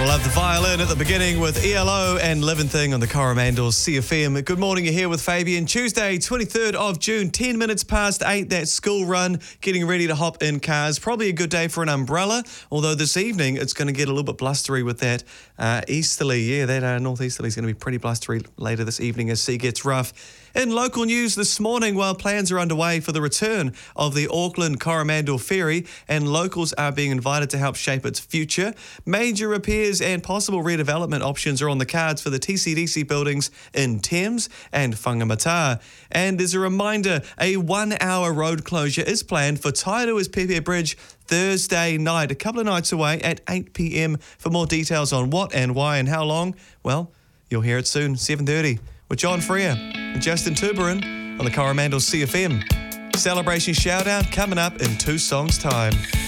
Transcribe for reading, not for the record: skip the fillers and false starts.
We'll have the violin at the beginning with ELO and Living Thing on the Coromandel CFM. Good morning, you're here with Fabian. Tuesday, 23rd of June, 10 minutes past 8, that school run, getting ready to hop in cars. Probably a good day for an umbrella, although this evening it's going to get a little bit blustery with that easterly. Yeah, that northeasterly is going to be pretty blustery later this evening as sea gets rough. In local news this morning, while plans are underway for the return of the Auckland Coromandel Ferry and locals are being invited to help shape its future, major repairs and possible redevelopment options are on the cards for the TCDC buildings in Thames and Whangamata. And as a reminder, a 1-hour road closure is planned for Tairua's Pepe Bridge Thursday night, a couple of nights away at 8 p.m. For more details on what and why and how long, well, you'll hear it soon, 7:30, with John Freer and Justin Tuberin on the Coromandel CFM. Celebration shout-out coming up in 2 songs' time.